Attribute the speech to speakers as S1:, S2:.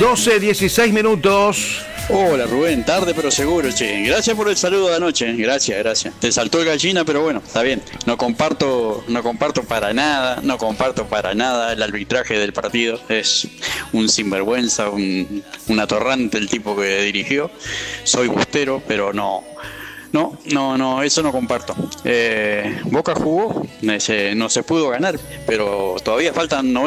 S1: 12:16.
S2: Hola Rubén, tarde pero seguro, che. Gracias por el saludo de anoche, gracias. Te saltó el gallina, pero bueno, está bien. No comparto para nada el arbitraje del partido. Es un sinvergüenza, un atorrante el tipo que dirigió. Soy bustero, pero no, eso no comparto. Boca jugó, no se pudo ganar, pero todavía faltan 90